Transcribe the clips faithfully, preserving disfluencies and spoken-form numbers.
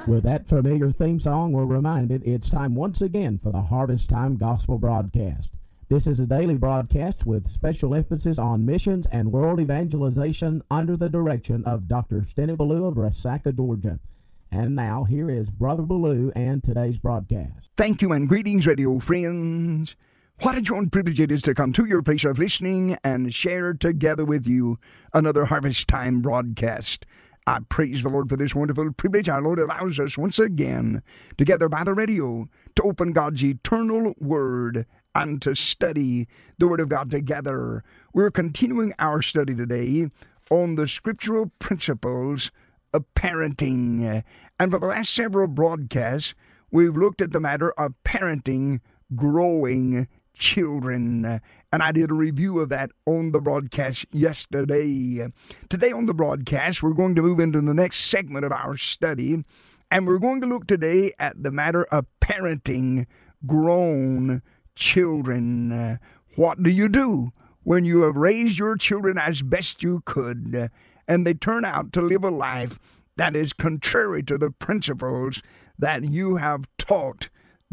With that familiar theme song, we're reminded it's time once again for the Harvest Time Gospel Broadcast. This is a daily broadcast with special emphasis on missions and world evangelization under the direction of Doctor Steny Ballou of Resaca, Georgia. And now, here is Brother Ballou and today's broadcast. Thank you and greetings, radio friends. What a joy and privilege it is to come to your place of listening and share together with you another Harvest Time broadcast. I praise the Lord for this wonderful privilege our Lord allows us once again together by the radio to open God's eternal Word and to study the Word of God together. We're continuing our study today on the scriptural principles of parenting. And for the last several broadcasts, we've looked at the matter of parenting growing children. And I did a review of that on the broadcast yesterday. Today on the broadcast, we're going to move into the next segment of our study. And we're going to look today at the matter of parenting grown children. What do you do when you have raised your children as best you could, and they turn out to live a life that is contrary to the principles that you have taught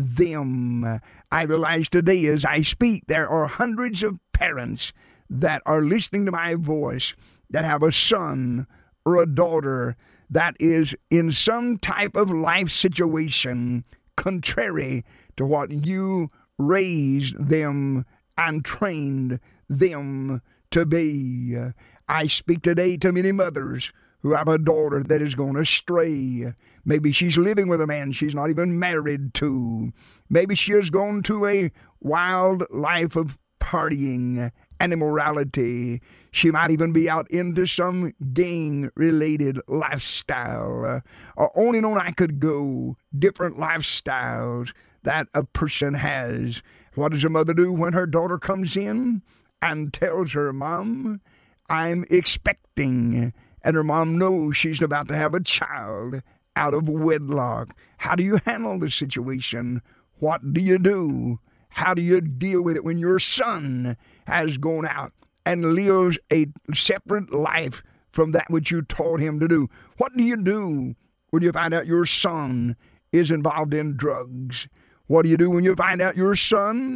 them? I realize today as I speak, there are hundreds of parents that are listening to my voice that have a son or a daughter that is in some type of life situation contrary to what you raised them and trained them to be. I speak today to many mothers who have a daughter that is going astray. Maybe she's living with a man she's not even married to. Maybe she has gone to a wild life of partying and immorality. She might even be out into some gang-related lifestyle. Uh, on and on I could go, different lifestyles that a person has. What does a mother do when her daughter comes in and tells her, "Mom, I'm expecting," and her mom knows she's about to have a child out of wedlock? How do you handle the situation? What do you do? How do you deal with it when your son has gone out and lives a separate life from that which you taught him to do? What do you do when you find out your son is involved in drugs? What do you do when you find out your son